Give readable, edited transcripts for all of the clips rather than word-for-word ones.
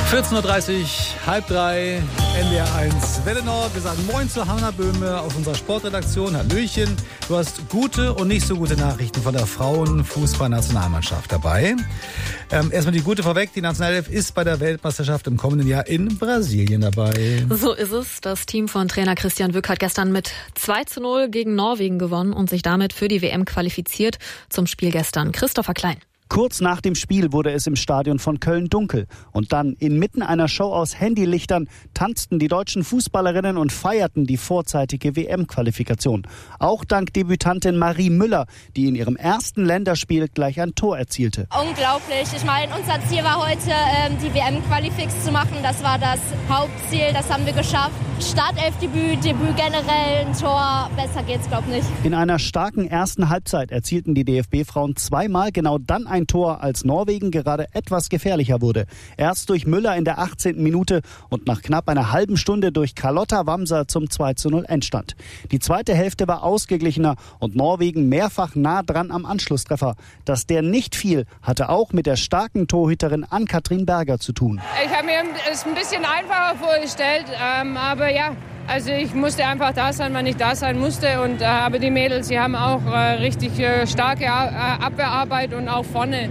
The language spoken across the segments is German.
14.30 Uhr, halb drei, NDR1 Welle Nord. Wir sagen Moin zu Hanna Böhme aus unserer Sportredaktion. Hallöchen. Du hast gute und nicht so gute Nachrichten von der Frauenfußballnationalmannschaft dabei. Erstmal die gute vorweg. Die Nationalelf ist bei der Weltmeisterschaft im kommenden Jahr in Brasilien dabei. So ist es. Das Team von Trainer Christian Wück hat gestern mit 2:0 gegen Norwegen gewonnen und sich damit für die WM qualifiziert. Zum Spiel gestern Christopher Klein. Kurz nach dem Spiel wurde es im Stadion von Köln dunkel. Und dann, inmitten einer Show aus Handylichtern, tanzten die deutschen Fußballerinnen und feierten die vorzeitige WM-Qualifikation. Auch dank Debütantin Marie Müller, die in ihrem ersten Länderspiel gleich ein Tor erzielte. Unglaublich. Ich meine, unser Ziel war heute, die WM-Qualifix zu machen. Das war das Hauptziel, das haben wir geschafft. Startelfdebüt, Debüt generell, ein Tor. Besser geht's, glaube ich, nicht. In einer starken ersten Halbzeit erzielten die DFB-Frauen zweimal genau dann ein Tor, als Norwegen gerade etwas gefährlicher wurde. Erst durch Müller in der 18. Minute und nach knapp einer halben Stunde durch Carlotta Wamser zum 2:0 Endstand. Die zweite Hälfte war ausgeglichener und Norwegen mehrfach nah dran am Anschlusstreffer. Dass der nicht fiel, hatte auch mit der starken Torhüterin Ann-Kathrin Berger zu tun. Ich habe mir es ein bisschen einfacher vorgestellt, aber ja, also ich musste einfach da sein, wann ich da sein musste. Und aber die Mädels, die haben auch richtig starke Abwehrarbeit und auch vorne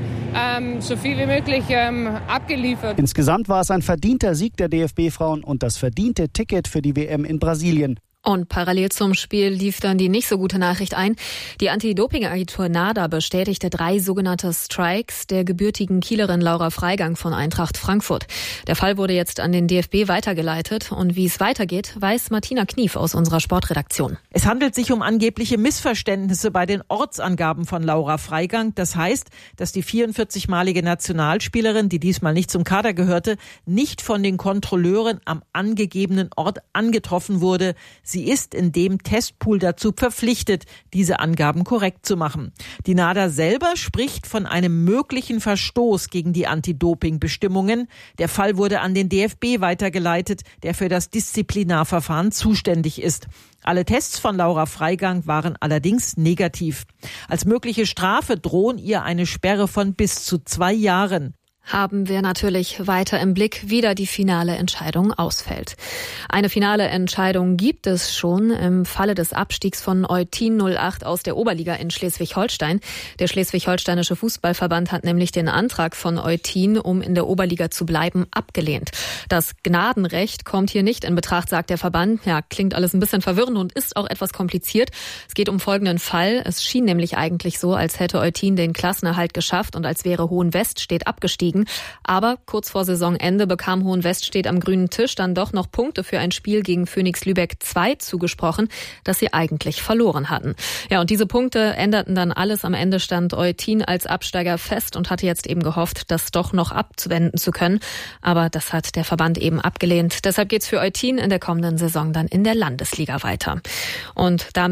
so viel wie möglich abgeliefert. Insgesamt war es ein verdienter Sieg der DFB-Frauen und das verdiente Ticket für die WM in Brasilien. Und parallel zum Spiel lief dann die nicht so gute Nachricht ein. Die Anti-Doping-Agentur NADA bestätigte 3 sogenannte Strikes der gebürtigen Kielerin Laura Freigang von Eintracht Frankfurt. Der Fall wurde jetzt an den DFB weitergeleitet. Und wie es weitergeht, weiß Martina Knief aus unserer Sportredaktion. Es handelt sich um angebliche Missverständnisse bei den Ortsangaben von Laura Freigang. Das heißt, dass die 44-malige Nationalspielerin, die diesmal nicht zum Kader gehörte, nicht von den Kontrolleuren am angegebenen Ort angetroffen wurde. Sie ist in dem Testpool dazu verpflichtet, diese Angaben korrekt zu machen. Die NADA selber spricht von einem möglichen Verstoß gegen die Anti-Doping-Bestimmungen. Der Fall wurde an den DFB weitergeleitet, der für das Disziplinarverfahren zuständig ist. Alle Tests von Laura Freigang waren allerdings negativ. Als mögliche Strafe drohen ihr eine Sperre von bis zu 2 Jahren. Haben wir natürlich weiter im Blick, wie da die finale Entscheidung ausfällt. Eine finale Entscheidung gibt es schon im Falle des Abstiegs von Eutin 08 aus der Oberliga in Schleswig-Holstein. Der Schleswig-Holsteinische Fußballverband hat nämlich den Antrag von Eutin, um in der Oberliga zu bleiben, abgelehnt. Das Gnadenrecht kommt hier nicht in Betracht, sagt der Verband. Ja, klingt alles ein bisschen verwirrend und ist auch etwas kompliziert. Es geht um folgenden Fall. Es schien nämlich eigentlich so, als hätte Eutin den Klassenerhalt geschafft und als wäre Hohenwestedt abgestiegen. Aber kurz vor Saisonende bekam Hohenwestedt am grünen Tisch dann doch noch Punkte für ein Spiel gegen Phoenix Lübeck 2 zugesprochen, das sie eigentlich verloren hatten. Ja, und diese Punkte änderten dann alles. Am Ende stand Eutin als Absteiger fest und hatte jetzt eben gehofft, das doch noch abzuwenden zu können. Aber das hat der Verband eben abgelehnt. Deshalb geht's für Eutin in der kommenden Saison dann in der Landesliga weiter. Und damit